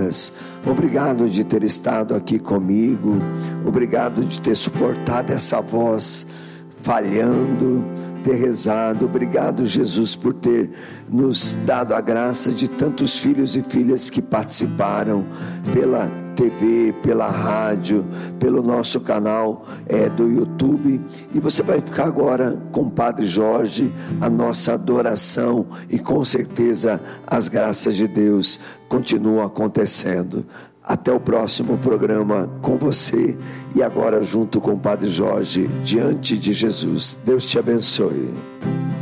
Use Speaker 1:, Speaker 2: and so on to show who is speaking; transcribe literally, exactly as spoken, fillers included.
Speaker 1: Lucas, obrigado de ter estado aqui comigo, obrigado de ter suportado essa voz falhando, ter rezado. Obrigado, Jesus, por ter nos dado a graça de tantos filhos e filhas que participaram pela T V, pela rádio, pelo nosso canal é, do YouTube. E você vai ficar agora com o Padre Jorge, a nossa adoração, e com certeza as graças de Deus continuam acontecendo. Até o próximo programa com você e agora junto com o Padre Jorge, diante de Jesus. Deus te abençoe.